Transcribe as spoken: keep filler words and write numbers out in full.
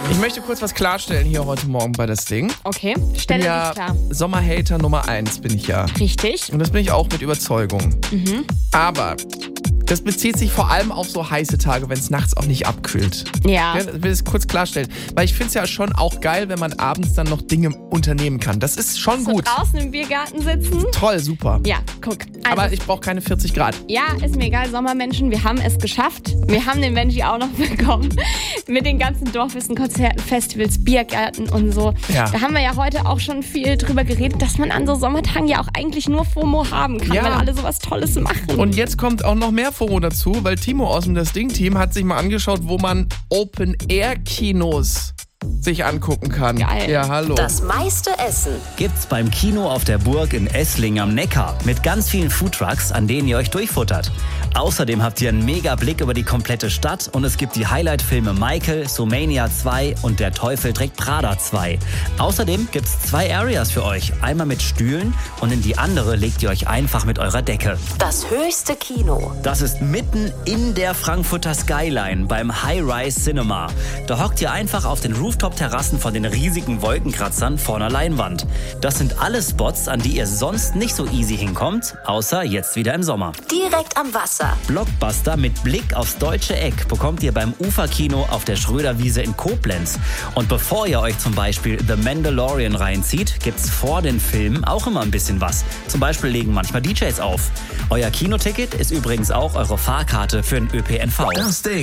Ich möchte kurz was klarstellen hier heute Morgen bei das Ding. Okay, Ich bin stelle ja dich klar. Sommerhater Nummer eins, bin ich ja. Richtig. Und das bin ich auch mit Überzeugung. Mhm. Aber das bezieht sich vor allem auf so heiße Tage, wenn es nachts auch nicht abkühlt. Ja. Ich will es kurz klarstellen. Weil ich finde es ja schon auch geil, wenn man abends dann noch Dinge unternehmen kann. Das ist schon So gut. draußen im Biergarten sitzen. Toll, super. Ja, guck. Also, Aber ich brauche keine vierzig Grad. ja, ist mir egal, Sommermenschen, wir haben es geschafft. Wir haben den Benji auch noch bekommen. Mit den ganzen Dorfwissen, Konzerten, Festivals, Biergärten und so. Ja. Da haben wir ja heute auch schon viel drüber geredet, dass man an so Sommertagen ja auch eigentlich nur FOMO haben kann, Ja. weil alle sowas Tolles machen. Und jetzt kommt auch noch mehr FOMO dazu, weil Timo aus dem Das Ding-Team hat sich mal angeschaut, wo man Open-Air-Kinos sich angucken kann. Geil. Ja, hallo. Das meiste Essen. Gibt's beim Kino auf der Burg in Esslingen am Neckar mit ganz vielen Foodtrucks, an denen ihr euch durchfuttert. Außerdem habt ihr einen mega Blick über die komplette Stadt und es gibt die Highlight-Filme Michael, Somania zwei und Der Teufel trägt Prada zwei. Außerdem gibt's zwei Areas für euch, einmal mit Stühlen und in die andere legt ihr euch einfach mit eurer Decke. Das höchste Kino. Das ist mitten in der Frankfurter Skyline beim High-Rise Cinema. Da hockt ihr einfach auf den Rooftop-Terrassen von den riesigen Wolkenkratzern vor einer Leinwand. Das sind alle Spots, an die ihr sonst nicht so easy hinkommt, außer jetzt wieder im Sommer. Direkt am Wasser. Blockbuster mit Blick aufs deutsche Eck bekommt ihr beim Uferkino auf der Schröderwiese in Koblenz. Und bevor ihr euch zum Beispiel The Mandalorian reinzieht, gibt's vor den Filmen auch immer ein bisschen was. Zum Beispiel legen manchmal D Js auf. Euer Kinoticket ist übrigens auch eure Fahrkarte für den Ö P N V. Das Ding.